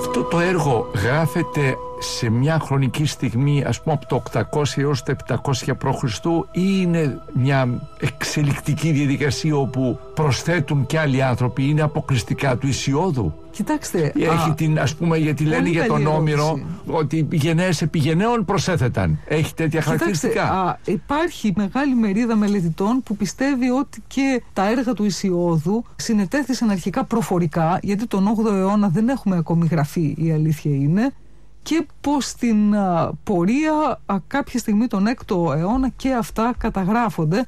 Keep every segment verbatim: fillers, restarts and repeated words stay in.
Αυτό το έργο γράφεται σε μια χρονική στιγμή, ας πούμε από το οκτακόσια έως το επτακόσια π.Χ. ή είναι μια εξελικτική διαδικασία όπου προσθέτουν και άλλοι άνθρωποι, είναι αποκλειστικά του Ησιώδου? Κοιτάξτε, έχει α, την, ας πούμε, γιατί λένε για τον Όμηρο ότι γενναίες επιγενναίων προσέθεταν. Έχει τέτοια χαρακτηριστικά? Α, υπάρχει μεγάλη μερίδα μελετητών που πιστεύει ότι και τα έργα του Ησιώδου συνετέθησαν αρχικά προφορικά, γιατί τον όγδοο αιώνα δεν έχουμε ακόμη γραφεί, η αλήθεια είναι, και πως στην α, πορεία α, κάποια στιγμή τον έκτο αιώνα και αυτά καταγράφονται.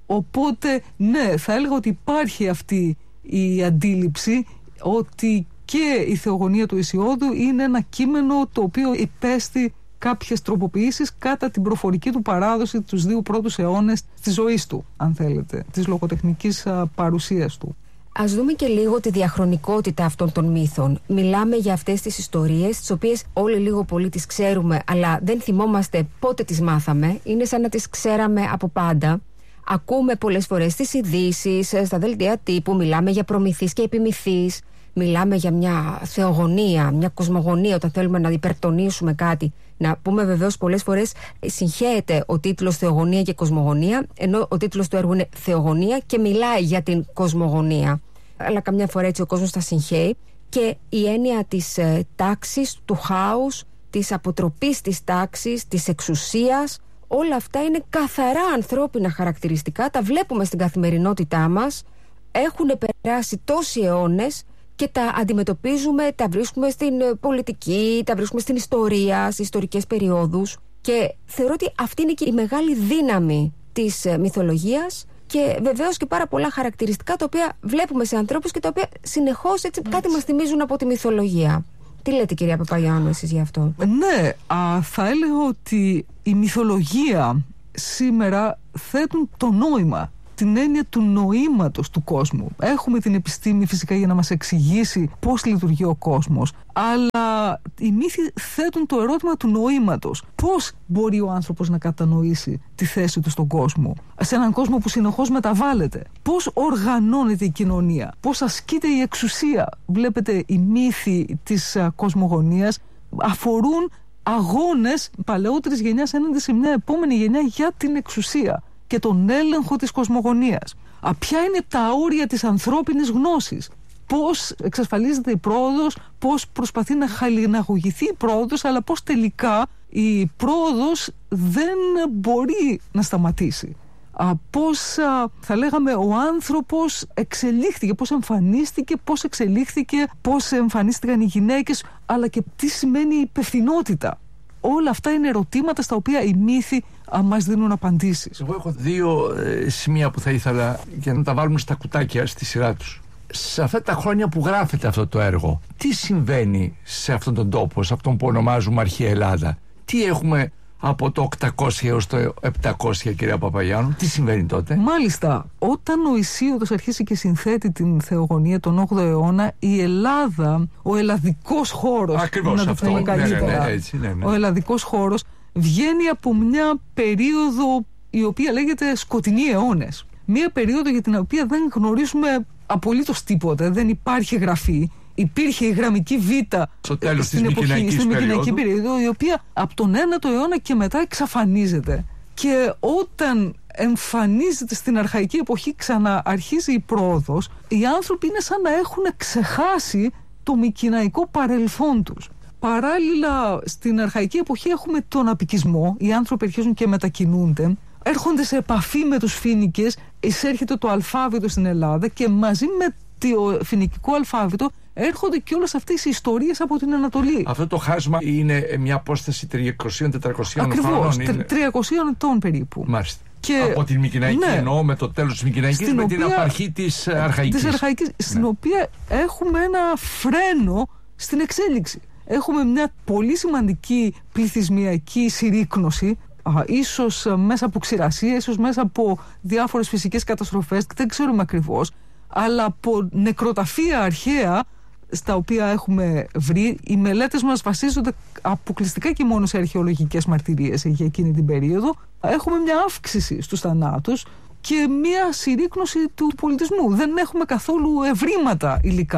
Οπότε ναι, θα έλεγα ότι υπάρχει αυτή η αντίληψη ότι και η Θεογονία του Ησιώδου είναι ένα κείμενο το οποίο υπέστη κάποιες τροποποιήσεις κατά την προφορική του παράδοση τους δύο πρώτους αιώνες της ζωής του, αν θέλετε, της λογοτεχνικής α, παρουσίας του. Ας δούμε και λίγο τη διαχρονικότητα αυτών των μύθων. Μιλάμε για αυτές τις ιστορίες, τις οποίες όλοι λίγο πολύ τις ξέρουμε, αλλά δεν θυμόμαστε πότε τις μάθαμε. Είναι σαν να τις ξέραμε από πάντα. Ακούμε πολλές φορές στις ειδήσεις, στα δελτία τύπου, μιλάμε για προμηθείς και επιμηθείς. Μιλάμε για μια θεογονία, μια κοσμογονία, όταν θέλουμε να υπερτονίσουμε κάτι. Να πούμε βεβαίως πολλές φορές συγχέεται ο τίτλος Θεογονία και Κοσμογονία, ενώ ο τίτλος του έργου είναι Θεογονία και μιλάει για την κοσμογονία. Αλλά καμιά φορά έτσι ο κόσμος τα συγχέει. Και η έννοια της ε, τάξης, του χάους, της αποτροπής της τάξης, της εξουσίας, όλα αυτά είναι καθαρά ανθρώπινα χαρακτηριστικά, τα βλέπουμε στην καθημερινότητά μας, έχουν περάσει τόσοι αιώνες και τα αντιμετωπίζουμε, τα βρίσκουμε στην πολιτική, τα βρίσκουμε στην ιστορία, στις ιστορικές περιόδους, και θεωρώ ότι αυτή είναι και η μεγάλη δύναμη της μυθολογίας και βεβαίως και πάρα πολλά χαρακτηριστικά τα οποία βλέπουμε σε ανθρώπους και τα οποία συνεχώς έτσι κάτι μας θυμίζουν από τη μυθολογία. Τι λέτε, κυρία Παπαγιάννου, εσείς γι' αυτό? Ναι, α, θα έλεγα ότι η μυθολογία σήμερα θέτουν το νόημα, την έννοια του νοήματος του κόσμου. Έχουμε την επιστήμη φυσικά για να μας εξηγήσει πώς λειτουργεί ο κόσμος, αλλά οι μύθοι θέτουν το ερώτημα του νοήματος. Πώς μπορεί ο άνθρωπος να κατανοήσει τη θέση του στον κόσμο, σε έναν κόσμο που συνεχώς μεταβάλλεται? Πώς οργανώνεται η κοινωνία, πώς ασκείται η εξουσία? Βλέπετε, οι μύθοι της α, κοσμογονίας αφορούν αγώνες παλαιότερης γενιάς έναντι σε μια επόμενη γενιά για την εξουσία και τον έλεγχο της κοσμογονίας. Α, ποια είναι τα όρια της ανθρώπινης γνώσης? Πώς εξασφαλίζεται η πρόοδος, πώς προσπαθεί να χαλιναγωγηθεί η πρόοδος, αλλά πώς τελικά η πρόοδος δεν μπορεί να σταματήσει. Α, πώς α, θα λέγαμε ο άνθρωπος εξελίχθηκε, πώς εμφανίστηκε, πώς εξελίχθηκε, πώς εμφανίστηκαν οι γυναίκες, αλλά και τι σημαίνει υπευθυνότητα. Όλα αυτά είναι ερωτήματα στα οποία οι μύθοι α, μας δίνουν απαντήσεις. Εγώ έχω δύο ε, σημεία που θα ήθελα για να τα βάλουμε στα κουτάκια στη σειρά τους. Σε αυτά τα χρόνια που γράφεται αυτό το έργο, τι συμβαίνει σε αυτόν τον τόπο, σε αυτόν που ονομάζουμε Αρχαία Ελλάδα? Τι έχουμε από το οκτακόσια έως το επτακόσια, κυρία Παπαγιάννου? Τι συμβαίνει τότε? Μάλιστα, όταν ο Ησίωδος αρχίσει και συνθέτει την Θεογονία τον όγδοο αιώνα, η Ελλάδα, ο ελλαδικός χώρος, ακριβώς να αυτό, το πούμε καλύτερα, ναι, ναι, ναι, έτσι, ναι, ναι. ο ελλαδικός χώρος βγαίνει από μια περίοδο η οποία λέγεται σκοτεινοί αιώνες. Μια περίοδο για την οποία δεν γνωρίζουμε απολύτως τίποτα, δεν υπάρχει γραφή. Υπήρχε η γραμμική Β στο τέλος στην της εποχή, στην Μικηναϊκή περίοδου, περίοδο, η οποία από τον ένατο αιώνα και μετά εξαφανίζεται. Και όταν εμφανίζεται στην αρχαϊκή εποχή, ξανααρχίζει η πρόοδος, οι άνθρωποι είναι σαν να έχουν ξεχάσει το μικηναϊκό παρελθόν τους. Παράλληλα, στην αρχαϊκή εποχή έχουμε τον απικισμό, οι άνθρωποι αρχίζουν και μετακινούνται, έρχονται σε επαφή με τους Φοίνικες, εισέρχεται το αλφάβητο στην Ελλάδα και μαζί με το φοινικικό αλφάβητο έρχονται και όλες αυτές οι ιστορίες από την Ανατολή. Αυτό το χάσμα είναι μια απόσταση τριακοσίων με τετρακοσίων Ακριβώς, χρόνων. Ακριβώς, τριακοσίων ετών περίπου. Μάλιστα. Και, από την Μικηναϊκή, ναι, εννοώ με το τέλος της Μικηναϊκής, με οποία, την απαρχή της Αρχαϊκής. Της Αρχαϊκής, ναι. Στην οποία έχουμε ένα φρένο στην εξέλιξη. Έχουμε μια πολύ σημαντική πληθυσμιακή συρρίκνωση, α, ίσως μέσα από ξηρασία, ίσως μέσα από διάφορες φυσικές καταστροφές, δεν ξέρουμε ακριβώς, αλλά από νεκροταφεία αρχαία στα οποία έχουμε βρει. Οι μελέτες μας βασίζονται αποκλειστικά και μόνο σε αρχαιολογικές μαρτυρίες για εκείνη την περίοδο. Έχουμε μια αύξηση στους θανάτους και μια συρρίκνωση του πολιτισμού. Δεν έχουμε καθόλου ευρήματα υλικά.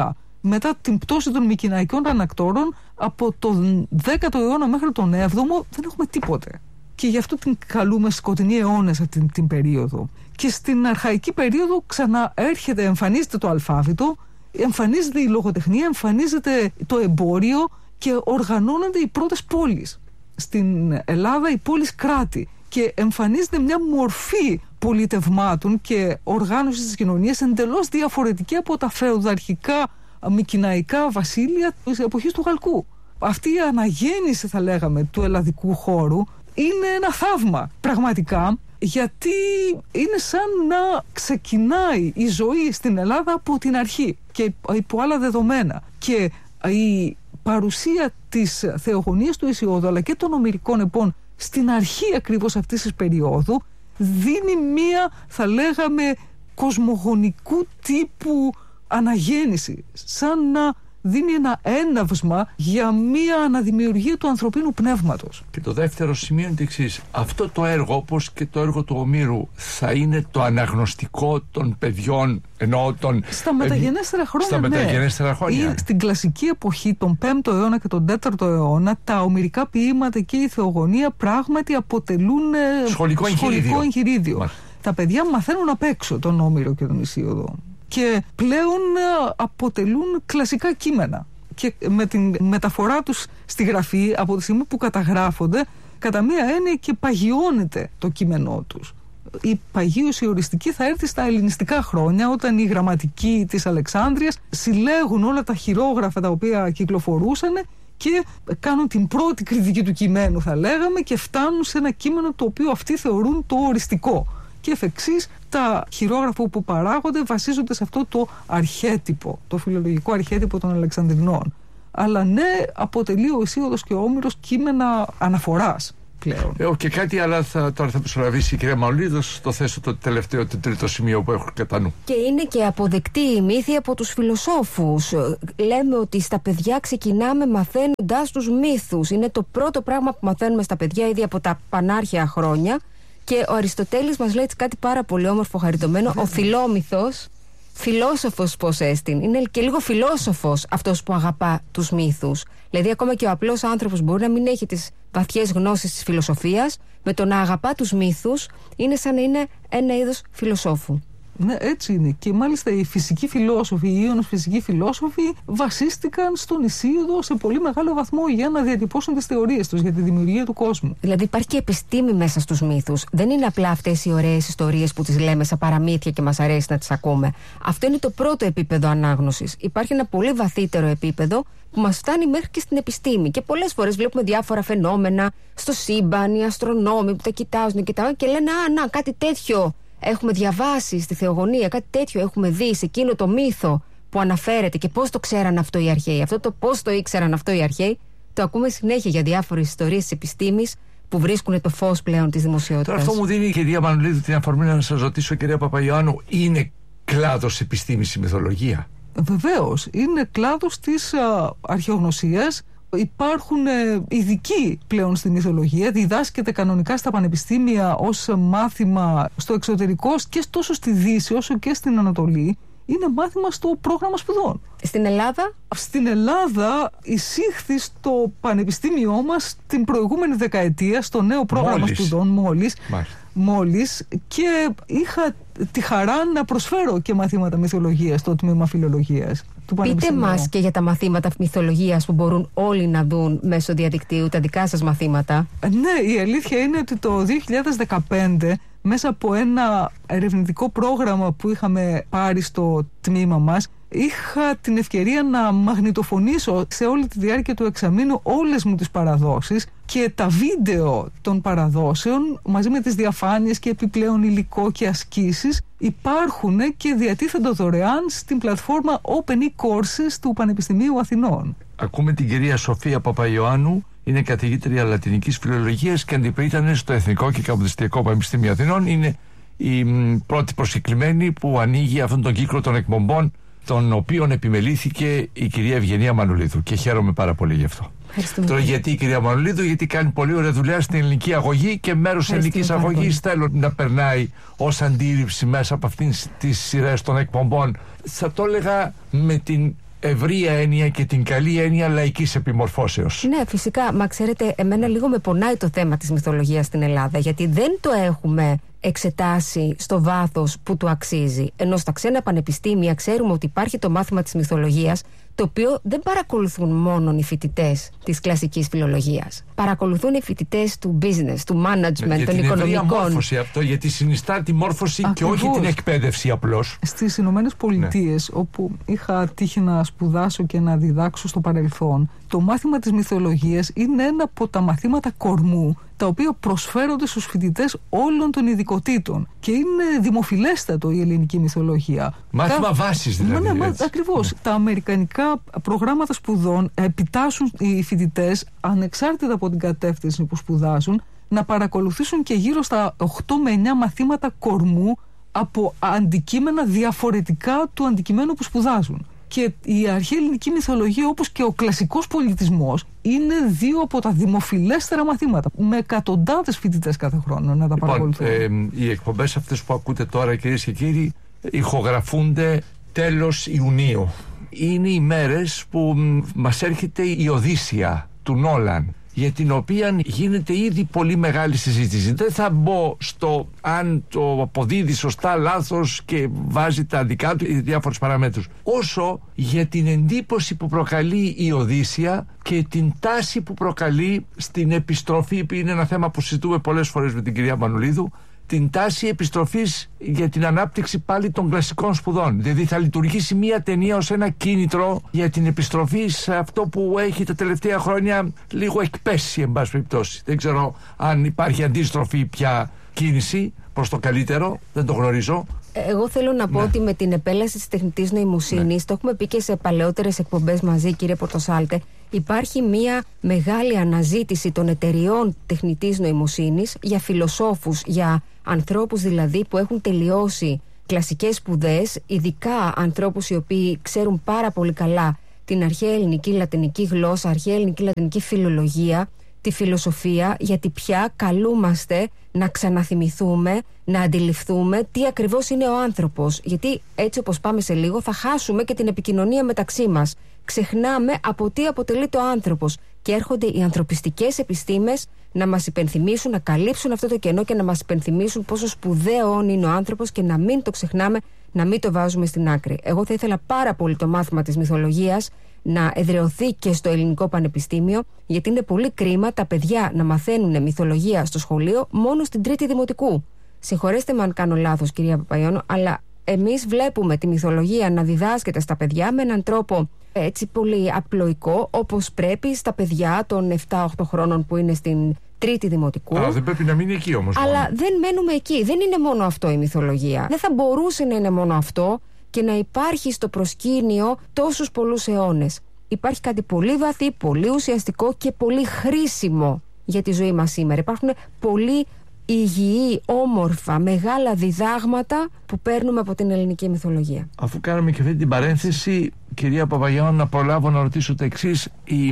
μετά την πτώση των μικηναϊκών ανακτόρων, από τον δέκατο αιώνα μέχρι τον έβδομο δεν έχουμε τίποτε. Και γι' αυτό την καλούμε σκοτεινοί αιώνες αυτή την, την περίοδο. Και στην αρχαϊκή περίοδο ξαναέρχεται, εμφανίζεται το αλφάβητο, εμφανίζεται η λογοτεχνία, εμφανίζεται το εμπόριο και οργανώνονται οι πρώτες πόλεις. Στην Ελλάδα οι πόλεις κράτη, και εμφανίζεται μια μορφή πολιτευμάτων και οργάνωσης της κοινωνίας εντελώς διαφορετική από τα φεουδαρχικά μικηναϊκά βασίλεια της εποχής του Χαλκού. Αυτή η αναγέννηση, θα λέγαμε, του ελλαδικού χώρου είναι ένα θαύμα πραγματικά, γιατί είναι σαν να ξεκινάει η ζωή στην Ελλάδα από την αρχή και υπό άλλα δεδομένα. Και η παρουσία της θεογονίας του Ησιόδου αλλά και των ομηρικών επών στην αρχή ακριβώς αυτής της περίοδου δίνει μία, θα λέγαμε, κοσμογονικού τύπου αναγέννηση, σαν να δίνει ένα έναυσμα για μία αναδημιουργία του ανθρωπίνου πνεύματος. Και το δεύτερο σημείο είναι το εξής. Αυτό το έργο, όπως και το έργο του Ομήρου, θα είναι το αναγνωστικό των παιδιών, ενώ των... Στα μεταγενέστερα χρόνια, Στα μεταγενέστερα ναι. χρόνια. Ή στην κλασική εποχή, τον πέμπτο αιώνα και τον τέταρτο αιώνα, τα ομηρικά ποίηματα και η θεογονία πράγματι αποτελούν σχολικό εγχειρίδιο. Σχολικό εγχειρίδιο. Τα παιδιά μαθαίνουν απ' έξω τον Όμηρο και τον Ησίοδο. Και πλέον αποτελούν κλασικά κείμενα. Και με την μεταφορά τους στη γραφή, από τη στιγμή που καταγράφονται, κατά μία έννοια και παγιώνεται το κείμενό τους. Η παγίωση οριστική θα έρθει στα ελληνιστικά χρόνια, όταν οι γραμματικοί της Αλεξάνδρειας συλλέγουν όλα τα χειρόγραφα τα οποία κυκλοφορούσαν και κάνουν την πρώτη κριτική του κειμένου, θα λέγαμε, και φτάνουν σε ένα κείμενο το οποίο αυτοί θεωρούν το οριστικό. Και εφ' εξής, τα χειρόγραφα που παράγονται βασίζονται σε αυτό το αρχέτυπο, το φιλολογικό αρχέτυπο των Αλεξανδρινών. Αλλά ναι, αποτελεί ο Ησίοδος και ο Όμηρος κείμενα αναφοράς πλέον. Ε, και κάτι άλλο θα, τώρα θα προσωραβήσει η κυρία Μανουλίδου, στο θέσω το τελευταίο, το τρίτο σημείο που έχω κατά νου. Και είναι και αποδεκτή η μύθη από τους φιλοσόφους. Λέμε ότι στα παιδιά ξεκινάμε μαθαίνοντας τους μύθους. Είναι το πρώτο πράγμα που μαθαίνουμε στα παιδιά ήδη από τα πανάρχαια χρόνια. Και ο Αριστοτέλης μας λέει κάτι πάρα πολύ όμορφο, χαριτωμένο. Ο Φιλόμυθος, φιλόσοφος πως έστιν. Είναι και λίγο φιλόσοφος αυτός που αγαπά τους μύθους. Δηλαδή, ακόμα και ο απλός άνθρωπος μπορεί να μην έχει τις βαθιές γνώσεις της φιλοσοφίας. Με το να αγαπά τους μύθους, είναι σαν να είναι ένα είδος φιλοσόφου. Ναι, έτσι είναι. Και μάλιστα οι φυσικοί φιλόσοφοι, οι Ίωνος φυσικοί φιλόσοφοι, βασίστηκαν στον Ησίοδο σε πολύ μεγάλο βαθμό για να διατυπώσουν τις θεωρίες τους για τη δημιουργία του κόσμου. Δηλαδή, υπάρχει και επιστήμη μέσα στους μύθους. Δεν είναι απλά αυτές οι ωραίες ιστορίες που τις λέμε σαν παραμύθια και μας αρέσει να τις ακούμε. Αυτό είναι το πρώτο επίπεδο ανάγνωσης. Υπάρχει ένα πολύ βαθύτερο επίπεδο που μας φτάνει μέχρι και στην επιστήμη. Και πολλές φορές βλέπουμε διάφορα φαινόμενα στο σύμπαν, οι αστρονόμοι που τα κοιτάζουν και, και λένε Α, να, κάτι τέτοιο έχουμε διαβάσει στη θεογονία, κάτι τέτοιο έχουμε δει σε εκείνο το μύθο που αναφέρεται. Και πώς το ξέραν αυτό οι αρχαίοι. Αυτό το πώς το ήξεραν αυτό οι αρχαίοι, το ακούμε συνέχεια για διάφορες ιστορίες της επιστήμης που βρίσκουν το φως πλέον της δημοσιότητας. Τώρα, αυτό μου δίνει η κυρία Μανουλίδου την αφορμή να σας ρωτήσω, κυρία Παπαϊωάννου, είναι κλάδος επιστήμης η μυθολογία? Βεβαίως, είναι κλάδος της α, αρχαιογνωσίας. Υπάρχουν ε, ειδικοί πλέον στη μυθολογία, διδάσκεται κανονικά στα πανεπιστήμια ως μάθημα στο εξωτερικό και τόσο στη Δύση όσο και στην Ανατολή. Είναι μάθημα στο πρόγραμμα σπουδών. Στην Ελλάδα? Στην Ελλάδα εισήχθη στο πανεπιστήμιό μας την προηγούμενη δεκαετία στο νέο πρόγραμμα μόλις. σπουδών μόλις, Μάλιστα. μόλις και είχα τη χαρά να προσφέρω και μαθήματα μυθολογίας στο τμήμα φιλολογίας του πανεπιστημίου. Πείτε μας και για τα μαθήματα μυθολογίας που μπορούν όλοι να δουν μέσω διαδικτύου, τα δικά σας μαθήματα. Ναι, η αλήθεια είναι ότι το δύο χιλιάδες δεκαπέντε, μέσα από ένα ερευνητικό πρόγραμμα που είχαμε πάρει στο τμήμα μας, είχα την ευκαιρία να μαγνητοφωνήσω σε όλη τη διάρκεια του εξαμήνου όλες μου τις παραδόσεις και τα βίντεο των παραδόσεων μαζί με τις διαφάνειες και επιπλέον υλικό και ασκήσεις υπάρχουν και διατίθενται δωρεάν στην πλατφόρμα Open e-Courses του Πανεπιστημίου Αθηνών. Ακούμε την κυρία Σοφία Παπαϊωάννου, είναι καθηγήτρια λατινικής φιλολογίας και αντιπρίτανε στο Εθνικό και Καποδιστριακό Πανεπιστήμιο Αθηνών. Είναι η μ, πρώτη προσκεκλημένη που ανοίγει αυτόν τον κύκλο των εκπομπών, τον οποίον επιμελήθηκε η κυρία Ευγενία Μανουλίδου, και χαίρομαι πάρα πολύ γι' αυτό. Τώρα, γιατί η κυρία Μανουλίδου? Γιατί κάνει πολύ ωραία δουλειά στην ελληνική αγωγή και μέρος της ελληνικής αγωγής θέλω να περνάει ως αντίληψη μέσα από αυτήν τις σειρές των εκπομπών. Θα το έλεγα με την ευρία έννοια και την καλή έννοια λαϊκής επιμορφώσεως. Ναι, φυσικά. Μα ξέρετε, εμένα λίγο με πονάει το θέμα της μυθολογίας στην Ελλάδα, γιατί δεν το έχουμε εξετάσει στο βάθος που του αξίζει. Ενώ στα ξένα πανεπιστήμια ξέρουμε ότι υπάρχει το μάθημα της μυθολογίας, το οποίο δεν παρακολουθούν μόνο οι φοιτητές της κλασικής φιλολογίας. Παρακολουθούν οι φοιτητές του business, του management, ναι, των οικονομικών. Για την μόρφωση αυτό, γιατί συνιστά τη μόρφωση. Ακριβώς. Και όχι την εκπαίδευση απλώς. Στις Ηνωμένες Πολιτείες, ναι. όπου είχα τύχει να σπουδάσω και να διδάξω στο παρελθόν, το μάθημα της μυθολογίας είναι ένα από τα μαθήματα κορμού, τα οποία προσφέρονται στους φοιτητές όλων των ειδικοτήτων. Και είναι δημοφιλέστατο η ελληνική μυθολογία. Μάθημα Κα... βάσης δηλαδή. Ναι, ακριβώς. Ναι. Τα αμερικανικά προγράμματα σπουδών επιτάσσουν οι φοιτητές, ανεξάρτητα από την κατεύθυνση που σπουδάζουν, να παρακολουθήσουν και γύρω στα οκτώ με εννιά μαθήματα κορμού από αντικείμενα διαφορετικά του αντικειμένου που σπουδάζουν. Και η αρχαία ελληνική μυθολογία, όπως και ο κλασικός πολιτισμός, είναι δύο από τα δημοφιλέστερα μαθήματα, με εκατοντάδες φοιτητές κάθε χρόνο να τα λοιπόν, παρακολουθούν. Ε, οι εκπομπές αυτές που ακούτε τώρα, κυρίες και κύριοι, ηχογραφούνται τέλος Ιουνίου. Είναι οι μέρες που μας έρχεται η Οδύσσεια του Νόλαν, για την οποία γίνεται ήδη πολύ μεγάλη συζήτηση. Δεν θα μπω στο αν το αποδίδει σωστά, λάθος και βάζει τα δικά του διάφορες παραμέτρους, όσο για την εντύπωση που προκαλεί η Οδύσσεια και την τάση που προκαλεί στην επιστροφή, που είναι ένα θέμα που συζητούμε πολλές φορές με την κυρία Μανουλίδου, την τάση επιστροφής για την ανάπτυξη πάλι των κλασικών σπουδών. Δηλαδή θα λειτουργήσει μια ταινία ως ένα κίνητρο για την επιστροφή σε αυτό που έχει τα τελευταία χρόνια λίγο εκπέσει, εν πάση περιπτώσει. Δεν ξέρω αν υπάρχει αντίστροφη πια κίνηση προς το καλύτερο, δεν το γνωρίζω. Εγώ θέλω να πω ναι. ότι με την επέλαση της τεχνητής νοημοσύνης, ναι. το έχουμε πει και σε παλαιότερες εκπομπές μαζί, κύριε Πορτοσάλτε, υπάρχει μια μεγάλη αναζήτηση των εταιριών τεχνητής νοημοσύνης για φιλοσόφους, για ανθρώπους δηλαδή που έχουν τελειώσει κλασικές σπουδές, ειδικά ανθρώπους οι οποίοι ξέρουν πάρα πολύ καλά την αρχαία ελληνική λατινική γλώσσα, αρχαία ελληνική λατινική φιλολογία, τη φιλοσοφία, γιατί πια καλούμαστε να ξαναθυμηθούμε, να αντιληφθούμε τι ακριβώς είναι ο άνθρωπος. Γιατί έτσι όπως πάμε σε λίγο θα χάσουμε και την επικοινωνία μεταξύ μας. Ξεχνάμε από τι αποτελείται ο άνθρωπος και έρχονται οι ανθρωπιστικές επιστήμες να μας υπενθυμίσουν, να καλύψουν αυτό το κενό και να μας υπενθυμίσουν πόσο σπουδαίο είναι ο άνθρωπος και να μην το ξεχνάμε, να μην το βάζουμε στην άκρη. Εγώ θα ήθελα πάρα πολύ το μάθημα της μυθολογίας να εδραιωθεί και στο Ελληνικό Πανεπιστήμιο, γιατί είναι πολύ κρίμα τα παιδιά να μαθαίνουν μυθολογία στο σχολείο μόνο στην τρίτη δημοτικού. Συγχωρέστε με αν κάνω λάθος, κυρία Παπαϊώνου, αλλά εμείς βλέπουμε τη μυθολογία να διδάσκεται στα παιδιά με έναν τρόπο έτσι πολύ απλοϊκό, όπως πρέπει στα παιδιά των επτά οχτώ χρόνων που είναι στην τρίτη δημοτικού. Α, δεν πρέπει να μείνει εκεί όμως. Αλλά μόνο. δεν μένουμε εκεί. Δεν είναι μόνο αυτό η μυθολογία. Δεν θα μπορούσε να είναι μόνο αυτό και να υπάρχει στο προσκήνιο τόσους πολλούς αιώνες. Υπάρχει κάτι πολύ βαθύ, πολύ ουσιαστικό και πολύ χρήσιμο για τη ζωή μας σήμερα. Υπάρχουν πολύ υγιή, όμορφα, μεγάλα διδάγματα που παίρνουμε από την ελληνική μυθολογία. Αφού κάναμε και αυτή την παρένθεση, κυρία Παπαγιάννου, να προλάβω να ρωτήσω το εξής. Η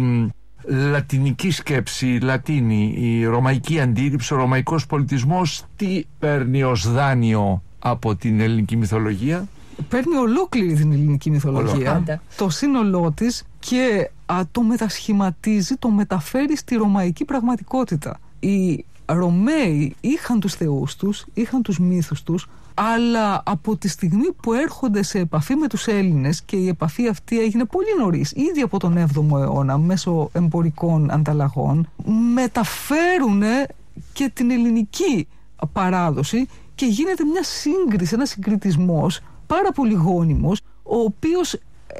λατινική σκέψη, η Λατίνη, η ρωμαϊκή αντίληψη, ο ρωμαϊκός πολιτισμός, τι παίρνει ως δάνειο από την ελληνική μυθολογία? Παίρνει ολόκληρη την ελληνική μυθολογία, Ολόκληρα. το σύνολό της, και α, το μετασχηματίζει, το μεταφέρει στη ρωμαϊκή πραγματικότητα. Οι Ρωμαίοι είχαν τους θεούς τους, είχαν τους μύθους τους, αλλά από τη στιγμή που έρχονται σε επαφή με τους Έλληνες, και η επαφή αυτή έγινε πολύ νωρίς, ήδη από τον έβδομο αιώνα, μέσω εμπορικών ανταλλαγών, μεταφέρουν και την ελληνική παράδοση και γίνεται μια σύγκριση, ένας συγκριτισμός πάρα πολύ γόνιμος, ο οποίος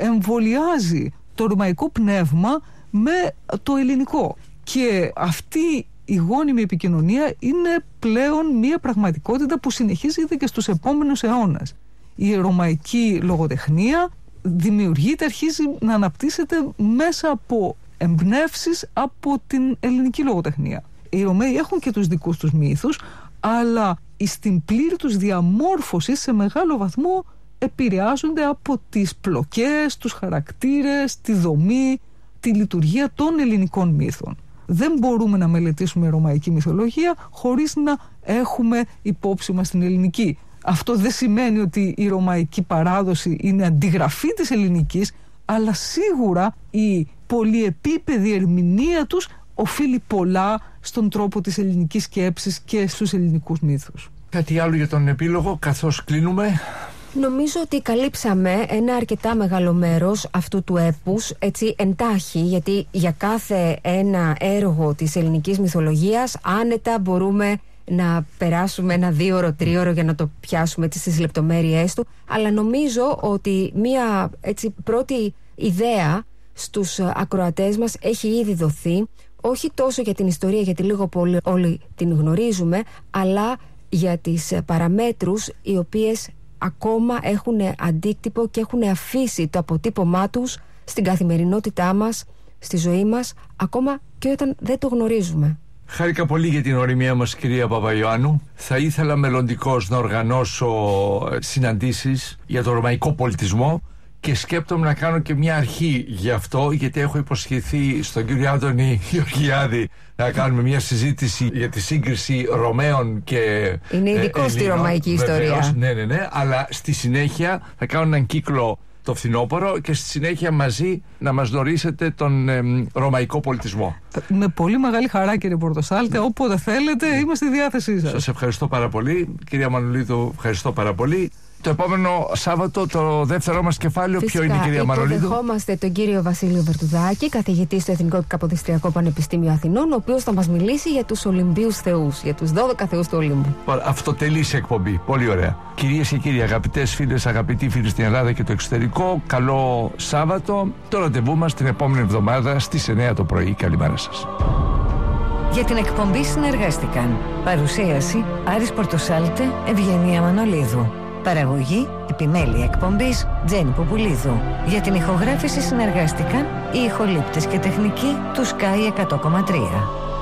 εμβολιάζει το ρωμαϊκό πνεύμα με το ελληνικό. Και αυτή η γόνιμη επικοινωνία είναι πλέον μια πραγματικότητα που συνεχίζεται και στους επόμενους αιώνες. Η ρωμαϊκή λογοτεχνία δημιουργείται, αρχίζει να αναπτύσσεται μέσα από εμπνεύσεις από την ελληνική λογοτεχνία. Οι Ρωμαίοι έχουν και τους δικούς τους μύθους, αλλά στην πλήρη τους διαμόρφωση σε μεγάλο βαθμό επηρεάζονται από τις πλοκές, τους χαρακτήρες, τη δομή, τη λειτουργία των ελληνικών μύθων. Δεν μπορούμε να μελετήσουμε ρωμαϊκή μυθολογία χωρίς να έχουμε υπόψη μας την ελληνική. Αυτό δεν σημαίνει ότι η ρωμαϊκή παράδοση είναι αντιγραφή της ελληνικής, αλλά σίγουρα η πολυεπίπεδη ερμηνεία τους οφείλει πολλά στον τρόπο της ελληνικής σκέψης και στους ελληνικούς μύθους. Κάτι άλλο για τον επίλογο καθώς κλείνουμε? Νομίζω ότι καλύψαμε ένα αρκετά μεγάλο μέρος αυτού του έπους, έτσι εντάχει, γιατί για κάθε ένα έργο της ελληνικής μυθολογίας άνετα μπορούμε να περάσουμε ένα δίωρο, τρίωρο για να το πιάσουμε έτσι στις λεπτομέρειές του, αλλά νομίζω ότι μία έτσι πρώτη ιδέα στους ακροατές μας έχει ήδη δοθεί, όχι τόσο για την ιστορία, γιατί λίγο πολύ όλοι την γνωρίζουμε, αλλά για τις παραμέτρους οι οποίες ακόμα έχουν αντίκτυπο και έχουν αφήσει το αποτύπωμά τους στην καθημερινότητά μας, στη ζωή μας, ακόμα και όταν δεν το γνωρίζουμε. Χάρηκα πολύ για την οριμία μας, κυρία Παπαϊωάννου. Θα ήθελα μελλοντικώς να οργανώσω συναντήσεις για τον ρωμαϊκό πολιτισμό και σκέπτομαι να κάνω και μια αρχή γι' αυτό, γιατί έχω υποσχεθεί στον κύριο Άδωνη Γεωργιάδη να κάνουμε μια συζήτηση για τη σύγκριση Ρωμαίων και είναι ειδικό στη ρωμαϊκή ιστορία. Βεβαίως, ναι, ναι, ναι, αλλά στη συνέχεια θα κάνω έναν κύκλο το φθινόπωρο και στη συνέχεια μαζί να μας γνωρίσετε τον ε, ρωμαϊκό πολιτισμό. Με πολύ μεγάλη χαρά, κύριε Πορτοσάλτε, ναι. Όποτε θέλετε ναι. Είμαστε στη διάθεσή σας. Σας ευχαριστώ πάρα πολύ. Κυρία Μανολίδου, ευχαριστώ πάρα πολύ. Το επόμενο Σάββατο, το δεύτερό μας κεφάλαιο, φυσικά, ποιο είναι, κυρία Μανολίδου? Υποδεχόμαστε τον κύριο Βασίλειο Βερτουδάκη, καθηγητή στο Εθνικό Καποδιστριακό Πανεπιστήμιο Αθηνών, ο οποίος θα μας μιλήσει για τους Ολυμπίους θεούς, για τους δώδεκα θεούς του Ολύμπου. Αυτοτελής εκπομπή. Πολύ ωραία. Κυρίες και κύριοι, αγαπητές φίλες, αγαπητοί φίλοι στην Ελλάδα και το εξωτερικό, καλό Σάββατο. Το ραντεβού μας την επόμενη εβδομάδα στις εννιά το πρωί. Καλημέρα σας. Για την εκπομπή συνεργάστηκαν παρουσίαση Άρης Πορτοσάλτε, Ευγενία Μανολίδου. Παραγωγή, επιμέλεια εκπομπής Τζέννη Ποπουλίδου. Για την ηχογράφηση συνεργάστηκαν οι ηχολήπτες και τεχνικοί του Sky εκατό κόμμα τρία.